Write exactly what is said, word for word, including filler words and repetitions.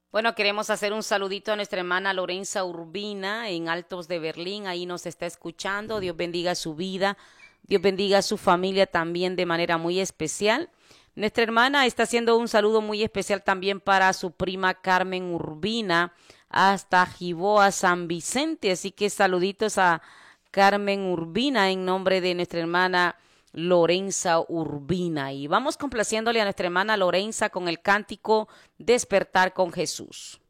Bueno, queremos hacer un saludito a nuestra hermana Lorenza Urbina en Altos de Berlín. Ahí nos está escuchando. Dios bendiga su vida. Dios bendiga a su familia también de manera muy especial. Nuestra hermana está haciendo un saludo muy especial también para su prima Carmen Urbina hasta Jiboa, San Vicente. Así que saluditos a Carmen Urbina en nombre de nuestra hermana Lorenza Urbina. Y vamos complaciéndole a nuestra hermana Lorenza con el cántico Despertar con Jesús.